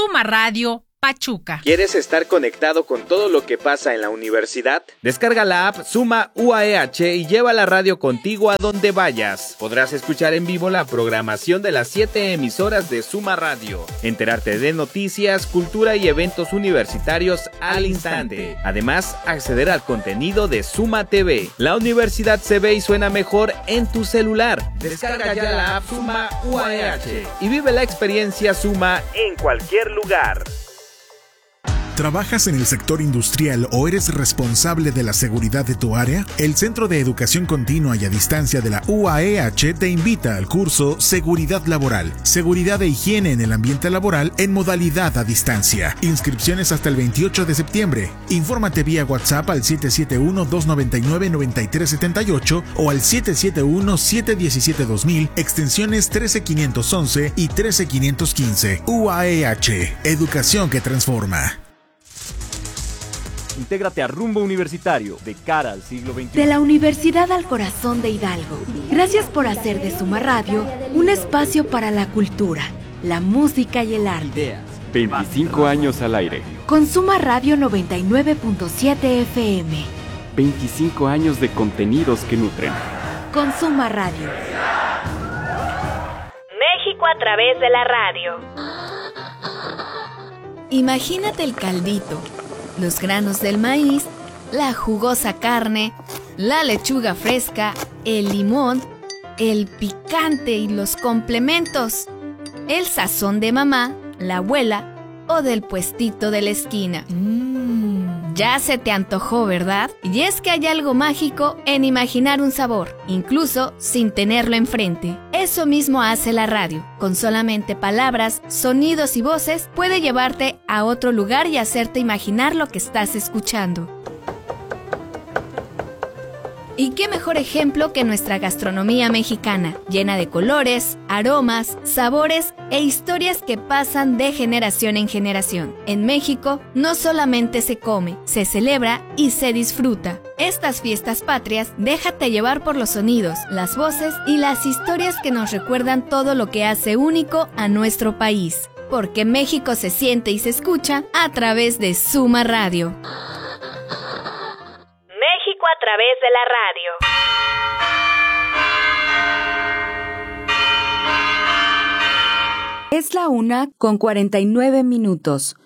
Suma Radio Pachuca. ¿Quieres estar conectado con todo lo que pasa en la universidad? Descarga la app Suma UAEH y lleva la radio contigo a donde vayas. Podrás escuchar en vivo la programación de las 7 emisoras de Suma Radio, enterarte de noticias, cultura y eventos universitarios al instante. Además, acceder al contenido de Suma TV. La universidad se ve y suena mejor en tu celular. Descarga ya la app Suma UAEH y vive la experiencia Suma en cualquier lugar. ¿Trabajas en el sector industrial o eres responsable de la seguridad de tu área? El Centro de Educación Continua y a Distancia de la UAEH te invita al curso Seguridad Laboral, Seguridad e Higiene en el Ambiente Laboral en modalidad a distancia. Inscripciones hasta el 28 de septiembre. Infórmate vía WhatsApp al 771-299-9378 o al 771-717-2000, extensiones 13511 y 13515. UAEH, educación que transforma. Intégrate a Rumbo Universitario, de cara al siglo XXI. De la Universidad al Corazón de Hidalgo. Gracias por hacer de Suma Radio un espacio para la cultura, la música y el arte. Ideas. 25 años al aire. Con Suma Radio 99.7 FM. 25 años de contenidos que nutren. Con Suma Radio. México a través de la radio. Imagínate el caldito, los granos del maíz, la jugosa carne, la lechuga fresca, el limón, el picante y los complementos, el sazón de mamá, la abuela o del puestito de la esquina. Ya se te antojó, ¿verdad? Y es que hay algo mágico en imaginar un sabor, incluso sin tenerlo enfrente. Eso mismo hace la radio. Con solamente palabras, sonidos y voces, puede llevarte a otro lugar y hacerte imaginar lo que estás escuchando. ¿Y qué mejor ejemplo que nuestra gastronomía mexicana, llena de colores, aromas, sabores e historias que pasan de generación en generación? En México no solamente se come, se celebra y se disfruta. Estas fiestas patrias, déjate llevar por los sonidos, las voces y las historias que nos recuerdan todo lo que hace único a nuestro país. Porque México se siente y se escucha a través de Suma Radio. México a través de la radio. Es la 1:49.